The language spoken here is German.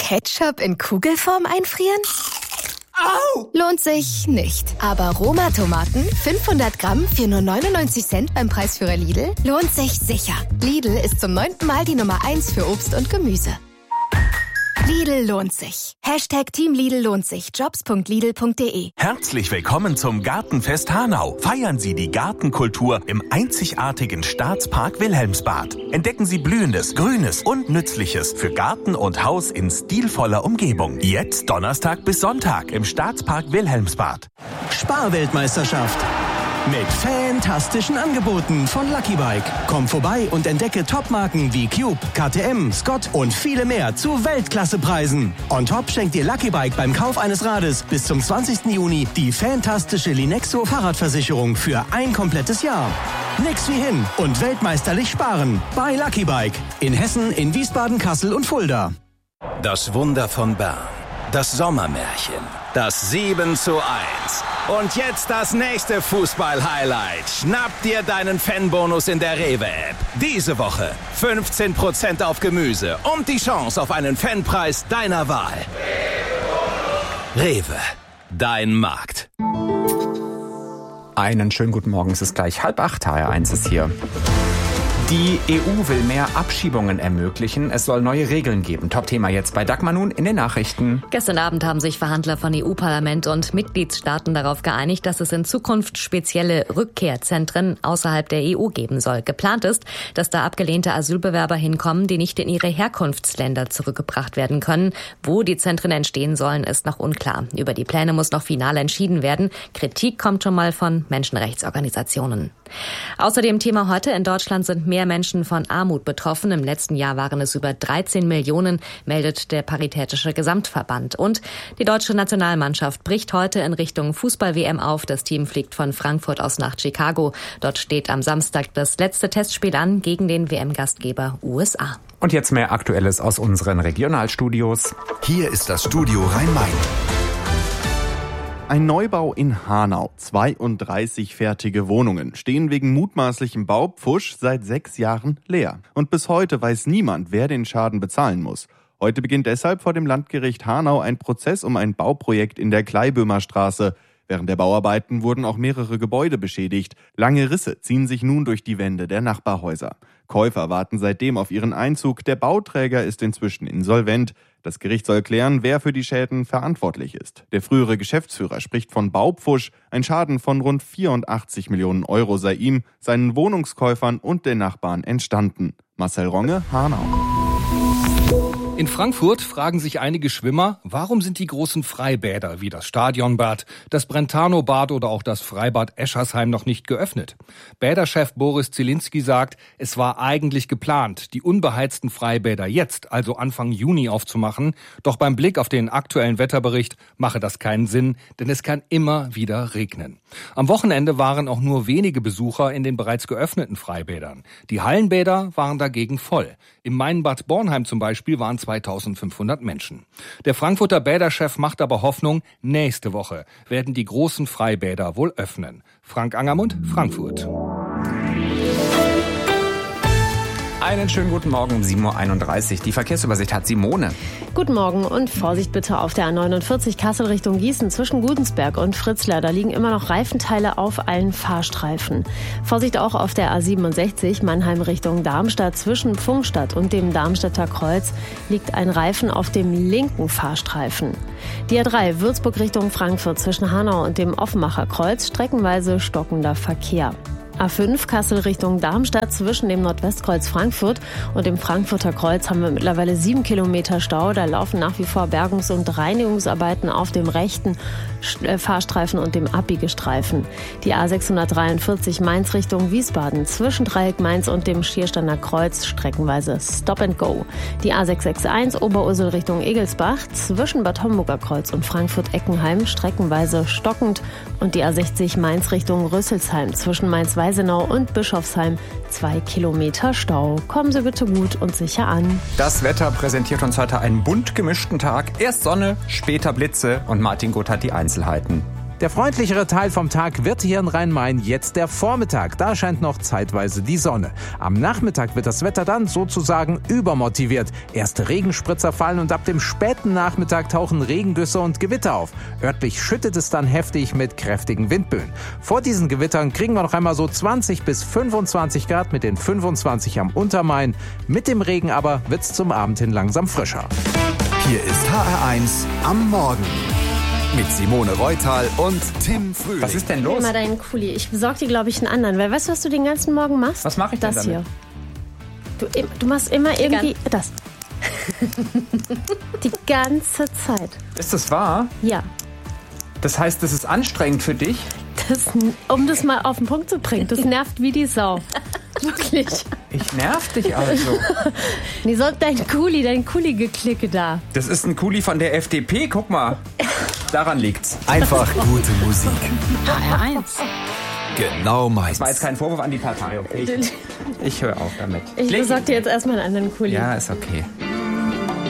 Ketchup in Kugelform einfrieren? Au! Lohnt sich nicht. Aber Roma-Tomaten, 500 Gramm für nur 99 Cent beim Preisführer Lidl, lohnt sich sicher. Lidl ist zum 9. Mal die Nummer 1 für Obst und Gemüse. Lidl lohnt sich. #Team Lidl lohnt sich. Jobs.lidl.de. Herzlich willkommen zum Gartenfest Hanau. Feiern Sie die Gartenkultur im einzigartigen Staatspark Wilhelmsbad. Entdecken Sie Blühendes, Grünes und Nützliches für Garten und Haus in stilvoller Umgebung. Jetzt Donnerstag bis Sonntag im Staatspark Wilhelmsbad. Sparweltmeisterschaft. Mit fantastischen Angeboten von Lucky Bike. Komm vorbei und entdecke Topmarken wie Cube, KTM, Scott und viele mehr zu Weltklassepreisen. On top schenkt dir Lucky Bike beim Kauf eines Rades bis zum 20. Juni die fantastische Linexo Fahrradversicherung für ein komplettes Jahr. Nix wie hin und weltmeisterlich sparen bei Lucky Bike. In Hessen, in Wiesbaden, Kassel und Fulda. Das Wunder von Bern. Das Sommermärchen. Das 7:1. Und jetzt das nächste Fußball-Highlight. Schnapp dir deinen Fanbonus in der Rewe-App. Diese Woche 15% auf Gemüse und die Chance auf einen Fanpreis deiner Wahl. Rewe, dein Markt. Einen schönen guten Morgen, es ist gleich 7:30, HR1 ist hier. Die EU will mehr Abschiebungen ermöglichen. Es soll neue Regeln geben. Top-Thema jetzt bei Dagmar nun in den Nachrichten. Gestern Abend haben sich Verhandler von EU-Parlament und Mitgliedstaaten darauf geeinigt, dass es in Zukunft spezielle Rückkehrzentren außerhalb der EU geben soll. Geplant ist, dass da abgelehnte Asylbewerber hinkommen, die nicht in ihre Herkunftsländer zurückgebracht werden können. Wo die Zentren entstehen sollen, ist noch unklar. Über die Pläne muss noch final entschieden werden. Kritik kommt schon mal von Menschenrechtsorganisationen. Außerdem Thema heute: In Deutschland sind mehr Menschen von Armut betroffen. Im letzten Jahr waren es über 13 Millionen, meldet der Paritätische Gesamtverband. Und die deutsche Nationalmannschaft bricht heute in Richtung Fußball-WM auf. Das Team fliegt von Frankfurt aus nach Chicago. Dort steht am Samstag das letzte Testspiel an gegen den WM-Gastgeber USA. Und jetzt mehr Aktuelles aus unseren Regionalstudios. Hier ist das Studio Rhein-Main. Ein Neubau in Hanau. 32 fertige Wohnungen stehen wegen mutmaßlichem Baupfusch seit 6 Jahren leer. Und bis heute weiß niemand, wer den Schaden bezahlen muss. Heute beginnt deshalb vor dem Landgericht Hanau ein Prozess um ein Bauprojekt in der Kleiböhmer Straße. Während der Bauarbeiten wurden auch mehrere Gebäude beschädigt. Lange Risse ziehen sich nun durch die Wände der Nachbarhäuser. Käufer warten seitdem auf ihren Einzug. Der Bauträger ist inzwischen insolvent. Das Gericht soll klären, wer für die Schäden verantwortlich ist. Der frühere Geschäftsführer spricht von Baupfusch. Ein Schaden von rund 84 Millionen Euro sei ihm, seinen Wohnungskäufern und den Nachbarn entstanden. Marcel Ronge, Hanau. In Frankfurt fragen sich einige Schwimmer, warum sind die großen Freibäder wie das Stadionbad, das Brentano-Bad oder auch das Freibad Eschersheim noch nicht geöffnet? Bäderchef Boris Zielinski sagt, es war eigentlich geplant, die unbeheizten Freibäder jetzt, also Anfang Juni, aufzumachen. Doch beim Blick auf den aktuellen Wetterbericht mache das keinen Sinn, denn es kann immer wieder regnen. Am Wochenende waren auch nur wenige Besucher in den bereits geöffneten Freibädern. Die Hallenbäder waren dagegen voll. Im Mainbad Bornheim zum Beispiel waren 2500 Menschen. Der Frankfurter Bäderchef macht aber Hoffnung, nächste Woche werden die großen Freibäder wohl öffnen. Frank Angermund, Frankfurt. Einen schönen guten Morgen um 7:31 Uhr. Die Verkehrsübersicht hat Simone. Guten Morgen und Vorsicht bitte auf der A49 Kassel Richtung Gießen zwischen Gudensberg und Fritzlar. Da liegen immer noch Reifenteile auf allen Fahrstreifen. Vorsicht auch auf der A67 Mannheim Richtung Darmstadt. Zwischen Pfungstadt und dem Darmstädter Kreuz liegt ein Reifen auf dem linken Fahrstreifen. Die A3 Würzburg Richtung Frankfurt zwischen Hanau und dem Offenbacher Kreuz streckenweise stockender Verkehr. A5 Kassel Richtung Darmstadt zwischen dem Nordwestkreuz Frankfurt und dem Frankfurter Kreuz haben wir mittlerweile 7 Kilometer Stau. Da laufen nach wie vor Bergungs- und Reinigungsarbeiten auf dem rechten Fahrstreifen und dem Abbiegestreifen. Die A643 Mainz Richtung Wiesbaden zwischen Dreieck Mainz und dem Schiersteiner Kreuz streckenweise Stop and Go. Die A661 Oberursel Richtung Egelsbach zwischen Bad Homburger Kreuz und Frankfurt-Eckenheim streckenweise stockend und die A60 Mainz Richtung Rüsselsheim zwischen Mainz-Weisenau und Bischofsheim 2 Kilometer Stau. Kommen Sie bitte gut und sicher an. Das Wetter präsentiert uns heute einen bunt gemischten Tag. Erst Sonne, später Blitze und Martin Gutt hat die Einzelheiten. Der freundlichere Teil vom Tag wird hier in Rhein-Main jetzt der Vormittag. Da scheint noch zeitweise die Sonne. Am Nachmittag wird das Wetter dann sozusagen übermotiviert. Erste Regenspritzer fallen und ab dem späten Nachmittag tauchen Regengüsse und Gewitter auf. Örtlich schüttet es dann heftig mit kräftigen Windböen. Vor diesen Gewittern kriegen wir noch einmal so 20 bis 25 Grad mit den 25 am Untermain. Mit dem Regen aber wird's zum Abend hin langsam frischer. Hier ist HR1 am Morgen. Mit Simone Reutal und Tim Frühling. Was ist denn los? Mal deinen Kuli. Ich besorge dir, glaube ich, einen anderen. Weil weißt du, was du den ganzen Morgen machst? Was mache ich denn das damit? Hier. Du machst immer irgendwie das. Die ganze Zeit. Ist das wahr? Ja. Das heißt, das ist anstrengend für dich? Um das mal auf den Punkt zu bringen. Das nervt wie die Sau. Wirklich. Ich nerv dich also. Nee, so dein Kuli-Geklicke da. Das ist ein Kuli von der FDP, guck mal. Daran liegt's. Einfach gute Musik. HR1. Genau meins. Das war jetzt kein Vorwurf an die Partei, okay? Ich höre auf damit. Ich besorge dir jetzt erstmal einen anderen Kuli. Ja, ist okay.